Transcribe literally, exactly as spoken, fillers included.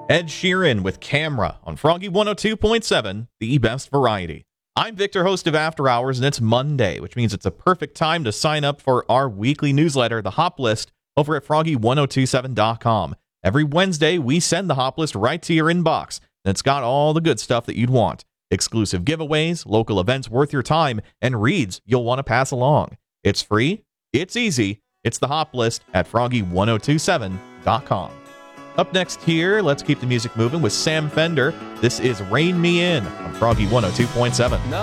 Ed Sheeran with Camera on Froggy one oh two point seven, the best variety. I'm Victor, host of After Hours, and it's Monday, which means it's a perfect time to sign up for our weekly newsletter, The Hop List, over at froggy ten twenty-seven dot com. Every Wednesday, we send the Hop List right to your inbox, and it's got all the good stuff that you'd want. Exclusive giveaways, local events worth your time, and reads you'll want to pass along. It's free, it's easy, it's the Hop List at froggy ten twenty-seven dot com. Up next here, let's keep the music moving with Sam Fender. This is Rain Me In on Froggy one oh two point seven. No.